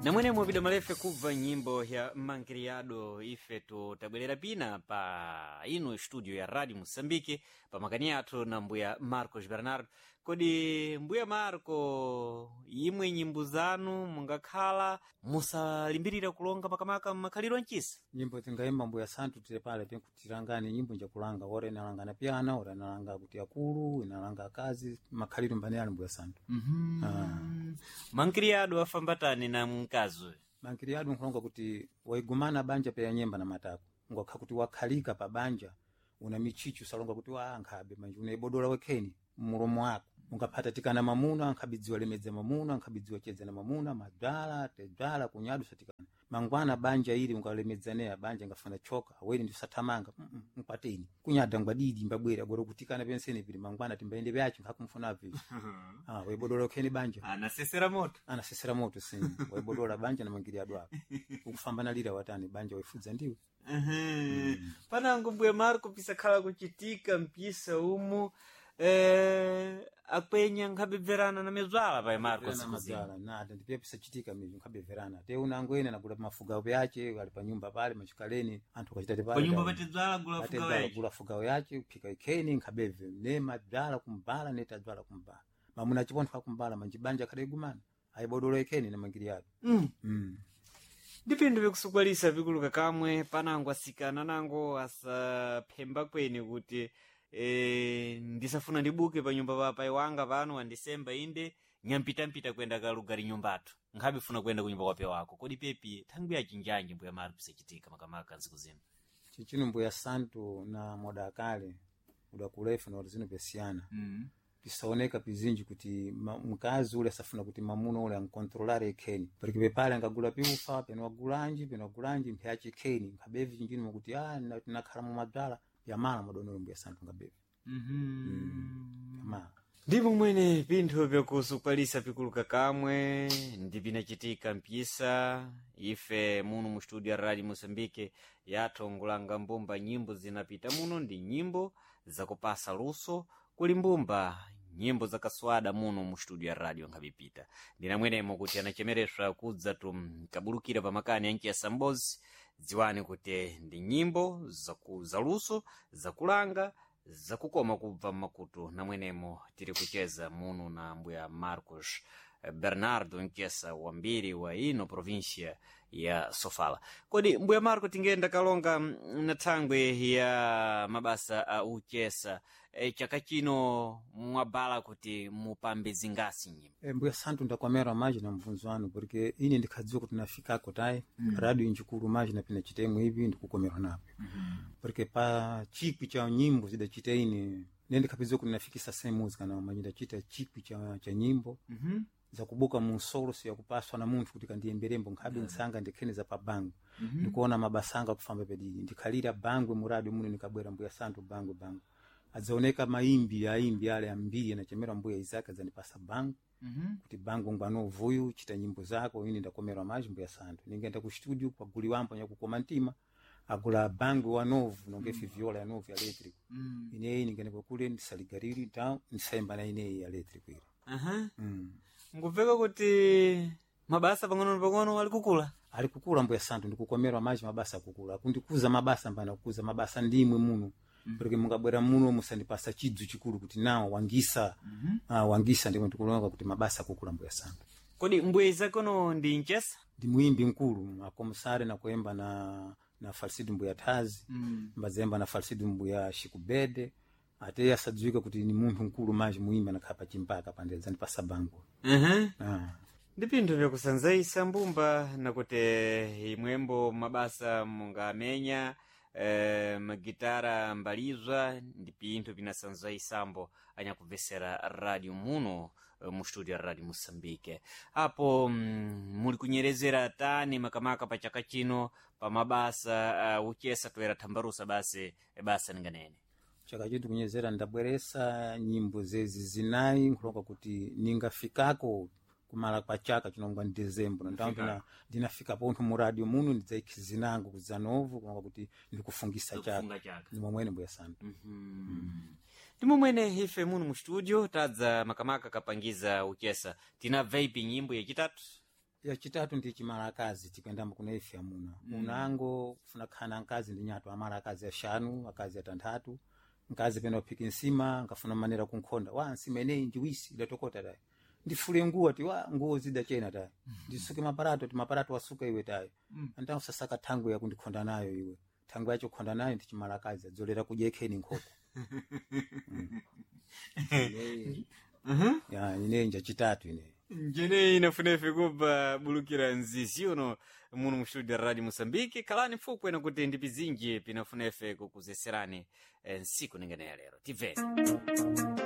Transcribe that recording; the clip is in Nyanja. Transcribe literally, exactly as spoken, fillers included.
Na mwene mwapida malefe kubva nyimbo ya Mancriado. Ife tutabwerera pina pa ino studio ya Radio Moçambique pa makani athu na mbuya Marcos Bernardo. Kodi mbuya Marco, imwe nyimbo zanu mungakhala musalimbirira kulonga makamaka makhaliro nchisa? Nyimbo tingayimba mbuya santu tile pale tinkutirangani nyimbo njakulanga ora inalanga piana, ora inalanga kuti akulu, inalanga akazi, makhaliro mbani ali mbuya santu. Mhm. Ah. Mancriado afambatani na mkazo. Mancriado nkulonga kuti waigumana banja pe nyemba na matako. Ngokha kuti wakhalika pa banja una michichu salonga kuti wa nkhabe manje unaibodola wekeni mulomo wako. Ungapata tikana mamuna nkhabidziwa lemedza mamuna, nkhabidziwa chedza na mamuna, madala tedala kunyadu satikana. Mangwana banja ili ungalemedzanea banja ngafana choka aweli ndisatamanga mm mpateni kunyada ngwadidi mbabwera goro kutikana pensene pili mangwana timbaende byacho ngakumfuna vile. Ah waibodola keni banja anasesera moto anasesera moto sini waibodola banja na Mancriado ako ukufambana lira watani banja waifudza ndiwe. Mhm. Panango mbuya Marco pisakhala kuchitika mpisa umu eh akwenya nkhabeverana na mezwala pa Marco sikuzala nada ndipia pisa chitika mimi nkhabeverana te unangwena na kula mafuga yache ali pa nyumba pale machikaleni antu kachitate pale pa nyumba patedzala gula fuga yache gula fuga yache phika ikeni nkhabeve ne madzala kumbala netadzala kumbala mamuna chipontha kumbala manjibanja khalegumana aibodolo ikeni na Mancriado. Mm. Mm. Dipindu bikusukwalisa bikuluka kamwe panango asikana nango asa phemba kweni kuti eh ndisafuna ndibuke pa nyumba papa iwanga pano andisemba inde nyampita mpita kwenda kalugari nyumbatu nkhabe funa kwenda ku nyumba kwape wako kodi pepi thangu ya chinjanje mbuya Marco sechitika makamaka nziku zino chichino mbuya santu na moda kale uda kulefu na zino pesiana. Mm. Pisaoneka pizinji kuti mkazi ule safuna kuti mamuno ule ankontrolare keni porque pale angagula piufa peno gulanji peno gulanji mpyachi keni ngabevi chingine mukuti ah nakhala mu madala ya mala modono mbuya santu ngabevi. Mhm. Mm. Ama ndipo mwene pinthu byakusukwalisa pikuluka kamwe ndipinachitika mpisa ife muno mu studio ya Radio Moçambique yathongolanga mbumba nyimbo zinapita muno ndi nyimbo zakupasa luso kuli mbumba nyimbo zakaswada muno mu studio ya radio nkabipita ndina mwenemo kuti anachemereswa kudza tumkabulukira pa makani yanki ya Sambozi dziwani kuti ndi nyimbo zakuzaluso zakulanga zakukoma kubva makutu na mwenemo tiri kucheza muno na mbuya Marcos Bernardo nkesa wambiri wa ino provincia ya Sofala. Kodi mbuya Marco tingenda kalonga na thangwe ya mabasa a uh, uchesa e, chaka chino mwabala kuti mupambe zingasi nyimbo. E, mbuya santu ndakwamera maji na mvunzo wanu porque ine ndikadziwa kuti nafikako tai mm. radio inchikuru maji na pina chitemu hivi ndikukomera napo. Mm -hmm. Porque pa chikwi cha nyimbo zida chitaini nende kapizo kuti nafikisa same muzika na manyinda chita chikwi cha, cha nyimbo. Mhm. Mm za kubuka musolo siya kupaswa na muntu kuti kandiemberembo nkhabe nsanga ndikheneza pa bangu. Mm -hmm. Ndikuona mabasanga kufamba pedili ndikalira bangwe muradi muno nikabwera mbuya santu bangwe bangu adzaoneka maimbi ya imbi ale ambiri anachemera mbuya Isaka zanipasa bangu. Mm -hmm. Kuti bangu ngwano vuyu chita nyimbo zako ini ndakomera maji mbuya santu ningenda ku studio kwa guli wampo nyakukoma ntima agula bangu wa novu nongefi mm -hmm. viola ya novu ya electric. Mm -hmm. Ine ningenda kule ndisaligariri ta ndisaimba na ine ya electric ile. Aha. Uh -huh. Mm. Nguveka kuti mabasa pang'ono pang'ono alikukula alikukula mbuya santu ndikukomera maji mabasa kukula kundikuza mabasa mbana kukuza mabasa ndimwe muno. Mm. Porque mungabwera muno musandipasa chidzu chikulu kuti nawo wangisa. Mm -hmm. Ah wangisa ndimwe ndikulonga kuti mabasa kukula mbuya santu. Kodi mbuya Isaka ndi nchesa ndi muimbi nkulu akomsare na kuemba na na falsidu mbuya Tazi. Mm. Mbazemba na falsidu mbuya Shikubede ate asadziwika kuti ni munthu nkulu maji muimba na khapa chimpaka pandeza ndi pasabango. Mhm. Ah. Ndipindu byakusanzaisa mbumba nakuti imwembo mabasa mungamenya eh magitara mbalizwa ndipindu binasanzaisambo anyakuvesera radio muno mu studio ya Radio Moçambique. Hapo mm, muli kunyerezera tani makamaka pa chaka chino pa mabasa uh, uchesa toera tambarusa basi e basa ninganene. Chaka chitu kunyezera ndabweresa nyimbo zezi zinayi nkulonga kuti ningafikako kumala kwa chaka chinongwa ni December ndambo na dinafika ponto mu radio muno ndidzaikhizinango kuzanovu kulonga kuti ndikufungisa chaka ni momwene mbuya santu. Mhm. Mm. Ndimo mwene ife muno mu studio tadza makamaka kapangiza uchesa tina vibe nyimbo ya chitatu. yachitatu ndi chimalakazi tikuyendamo kuna ife amuna munango kufuna khana nkazi ndi nyato amala akazi ashanu akazi atanthatu nkazi pena uphika nsima nkafuna manera kunkhonda wa nsima ineyi ndiwisi idatokota tayi ndifule nguwa ti wa nguwo zidachena tayi ndisuke maparato ti maparato wasuka iwe tayi antangu sasaka thango ya kundikhonda nayo iwe thango yacho khonda nayo ndi chimalakazi adzolera kudya ikheni nkhoko ya ineyi njachitatu ineyi njene inafunefe kuba bulukira nzisi uno muno mstudio Radio Mosambiki kalani mfuku ena kuti ndipizinji pinafunefe kukuzeserani nsiku ningeneya lero tiveza